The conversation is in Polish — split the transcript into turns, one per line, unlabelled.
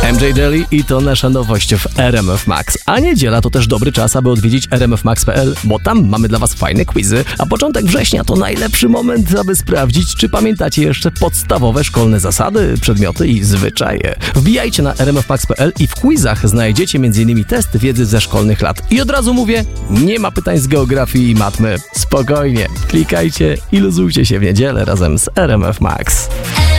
MJ Jelly i to nasza nowość w RMF Max. A niedziela to też dobry czas, aby odwiedzić rmfmax.pl, bo tam mamy dla Was fajne quizy. A początek września to najlepszy moment, aby sprawdzić, czy pamiętacie jeszcze podstawowe szkolne zasady, przedmioty i zwyczaje. Wbijajcie na rmfmax.pl i w quizach znajdziecie m.in. test wiedzy ze szkolnych lat. I od razu mówię, nie ma pytań z geografii i matmy. Spokojnie, klikajcie i luzujcie się w niedzielę razem z RMF Max.